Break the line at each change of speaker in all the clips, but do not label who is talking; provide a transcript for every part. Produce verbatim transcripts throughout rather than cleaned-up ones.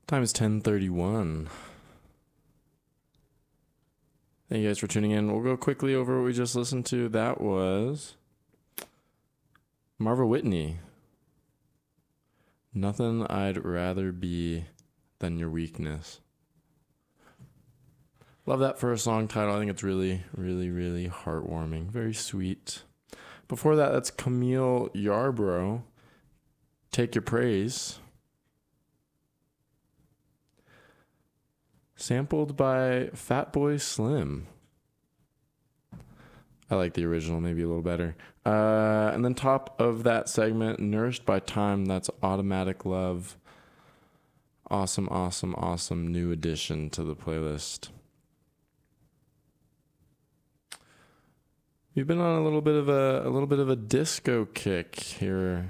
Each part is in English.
Time is ten thirty-one. Thank you guys for tuning in. We'll go quickly over what we just listened to. That was Marva Whitney. Nothing I'd rather be than your weakness. Love that for a song title. I think it's really, really, really heartwarming. Very sweet. Before that, that's Camille Yarbrough. Take Your Praise. Sampled by Fatboy Slim. I like the original, maybe a little better. Uh, and then top of that segment, Nourished by Time. That's Automatic Love. Awesome, awesome, awesome new addition to the playlist. We've been on a little bit of a a little bit of a disco kick here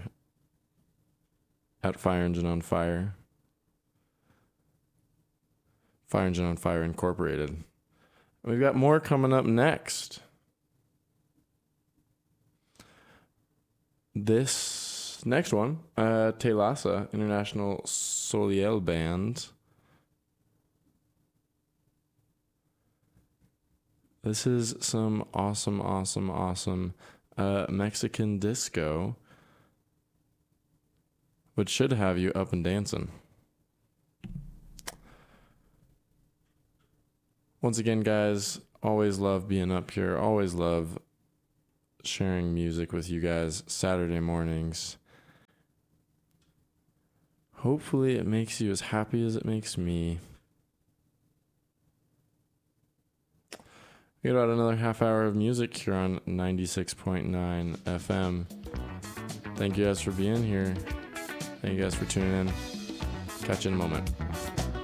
at Fire Engine on Fire. Fire Engine on Fire Incorporated. We've got more coming up next. This next one, uh, Telasa, International Soliel Band. This is some awesome, awesome, awesome uh, Mexican disco, which should have you up and dancing. Once again, guys, always love being up here. Always love sharing music with you guys Saturday mornings. Hopefully it makes you as happy as it makes me. We got about another half hour of music here on ninety-six point nine F M. Thank you guys for being here. Thank you guys for tuning in. Catch you in a moment.